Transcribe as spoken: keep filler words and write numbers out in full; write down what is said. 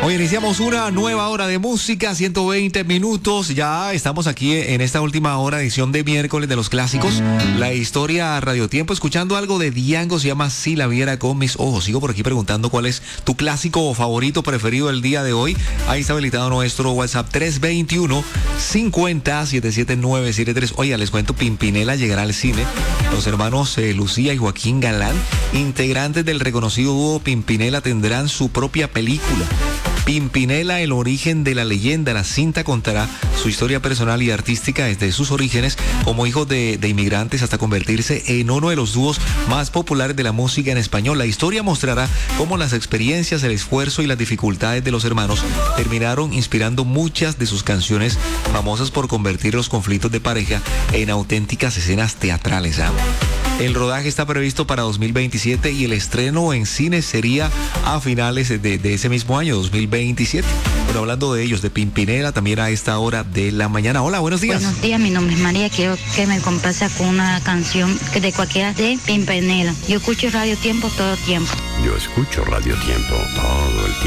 Hoy iniciamos una nueva hora de música, ciento veinte minutos. Ya estamos aquí en esta última hora, edición de miércoles de los clásicos. La historia a Radio Tiempo, escuchando algo de Diango, se llama Si la viera con mis ojos. Sigo por aquí preguntando cuál es tu clásico favorito preferido del día de hoy. Ahí está habilitado nuestro WhatsApp tres dos uno, cincuenta, setenta y siete nueve siete tres. Oiga, les cuento, Pimpinela llegará al cine. Los hermanos eh, Lucía y Joaquín Galán, integrantes del reconocido dúo Pimpinela, tendrán su propia película. Pimpinela, el origen de la leyenda. La cinta contará su historia personal y artística desde sus orígenes como hijos de, de inmigrantes hasta convertirse en uno de los dúos más populares de la música en español. La historia mostrará cómo las experiencias, el esfuerzo y las dificultades de los hermanos terminaron inspirando muchas de sus canciones famosas por convertir los conflictos de pareja en auténticas escenas teatrales, ¿sabes? El rodaje está previsto para dos mil veintisiete y el estreno en cine sería a finales de, de ese mismo año, dos mil veintisiete. Bueno, hablando de ellos, de Pimpinela, también a esta hora de la mañana. Hola, buenos días. Buenos días, mi nombre es María. Quiero que me complaza con una canción de cualquiera de Pimpinela. Yo escucho Radio Tiempo todo el tiempo. Yo escucho Radio Tiempo todo el tiempo.